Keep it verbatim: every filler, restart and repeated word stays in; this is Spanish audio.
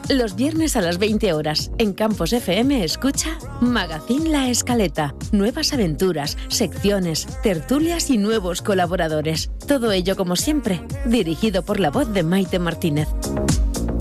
Los viernes a las veinte horas, en Campos F M, escucha Magazine La Escaleta. Nuevas aventuras, secciones, tertulias y nuevos colaboradores. Todo ello, como siempre, dirigido por la voz de Maite Martínez.